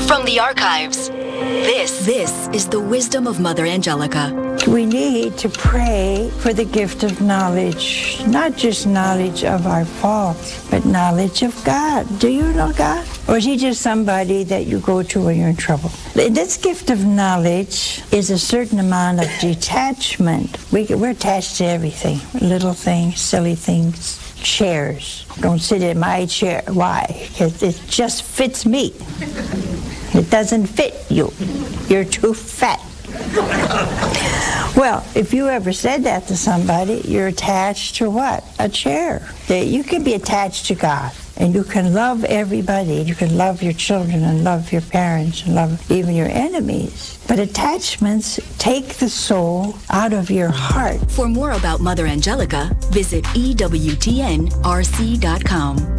From the archives, this is the wisdom of Mother Angelica. We need to pray for the gift of knowledge, not just knowledge of our faults, but knowledge of God. Do you know God? Or is he just somebody that you go to when you're in trouble? This gift of knowledge is a certain amount of detachment. We're attached to everything, little things, silly things, chairs. Don't sit in my chair. Why? Because it just fits me. It doesn't fit you. You're too fat. Well, if you ever said that to somebody, you're attached to what? A chair. You can be attached to God, and you can love everybody. You can love your children and love your parents and love even your enemies. But attachments take the soul out of your heart. For more about Mother Angelica, visit EWTNRC.com.